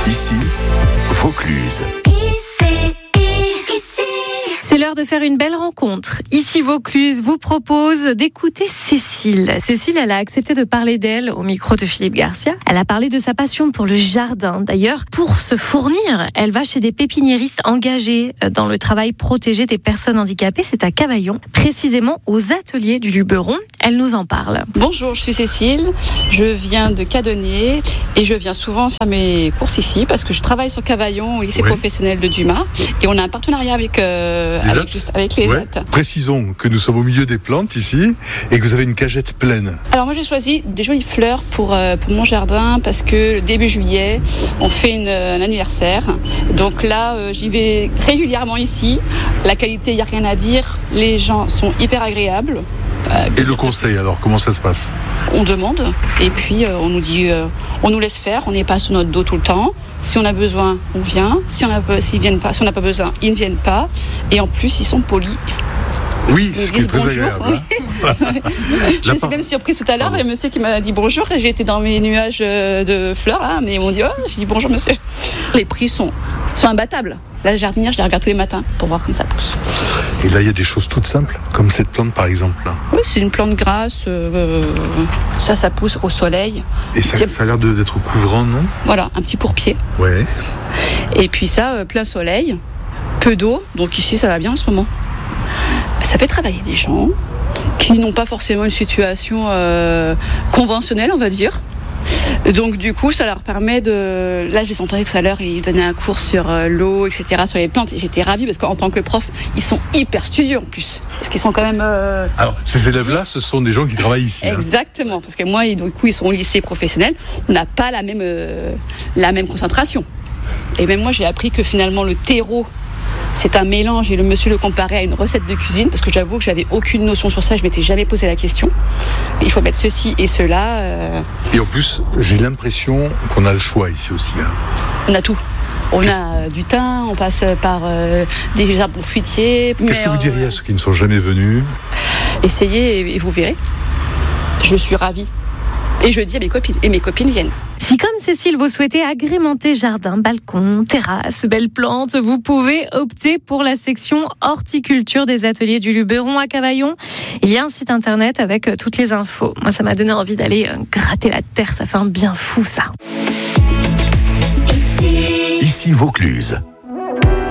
Ici, Vaucluse. C'est l'heure de faire une belle rencontre. Ici Vaucluse vous propose d'écouter Cécile. Cécile, elle a accepté de parler d'elle au micro de Philippe Garcia. Elle a parlé de sa passion pour le jardin. D'ailleurs, pour se fournir, elle va chez des pépiniéristes engagés dans le travail protégé des personnes handicapées. C'est à Cavaillon, précisément aux ateliers du Luberon. Elle nous en parle. Bonjour, je suis Cécile. Je viens de Cadonnet et je viens souvent faire mes courses ici parce que je travaille sur Cavaillon au lycée professionnel de Dumas et on a un partenariat avec les ESAT. Précisons que nous sommes au milieu des plantes ici et que vous avez une cagette pleine. Alors moi j'ai choisi des jolies fleurs pour mon jardin parce que début juillet on fait un anniversaire. Donc là j'y vais régulièrement ici. La qualité, il n'y a rien à dire. Les gens sont hyper agréables. Et le conseil alors, comment ça se passe ? On demande et puis on nous dit, on nous laisse faire, on n'est pas sur notre dos tout le temps. Si on a besoin, on vient. Si on n'a pas besoin, ils ne viennent pas. Et en plus, ils sont polis. Oui, ce qui est très agréable. Je me suis même surprise tout à l'heure, il y a un monsieur qui m'a dit bonjour et j'ai été dans mes nuages de fleurs là, mais ils m'ont dit j'ai dit bonjour monsieur. Les prix sont imbattables. La jardinière, je les regarde tous les matins pour voir comment ça pousse. Et là, il y a des choses toutes simples, comme cette plante par exemple. Là. Oui, c'est une plante grasse, ça pousse au soleil. Et ça a l'air d'être couvrant, non ? Voilà, un petit pourpier. Ouais. Et puis ça, plein soleil, peu d'eau, donc ici ça va bien en ce moment. Ça fait travailler des gens qui n'ont pas forcément une situation conventionnelle, on va dire. Donc du coup, ça leur permet de... Là, je les entendais tout à l'heure et ils donnaient un cours sur l'eau, etc., sur les plantes. Et j'étais ravie parce qu'en tant que prof, ils sont hyper studieux en plus. Parce qu'ils sont quand même... Alors, ces élèves-là, ce sont des gens qui travaillent ici. Exactement, parce que moi, du coup, ils sont au lycée professionnel. On n'a pas la même concentration. Et même moi, j'ai appris que finalement, le terreau, c'est un mélange et le monsieur le comparait à une recette de cuisine parce que j'avoue que j'avais aucune notion sur ça, je m'étais jamais posé la question. Il faut mettre ceci et cela. Et en plus, j'ai l'impression qu'on a le choix ici aussi. Hein. On a tout. On a du thym, on passe par des arbres fruitiers. Qu'est-ce que vous diriez à ceux qui ne sont jamais venus ? Essayez et vous verrez. Je suis ravie. Et je dis à mes copines, et mes copines viennent. Si comme Cécile, vous souhaitez agrémenter jardin, balcon, terrasse, belles plantes, vous pouvez opter pour la section horticulture des ateliers du Luberon à Cavaillon. Il y a un site internet avec toutes les infos. Moi, ça m'a donné envie d'aller gratter la terre, ça fait un bien fou ça. Ici Vaucluse.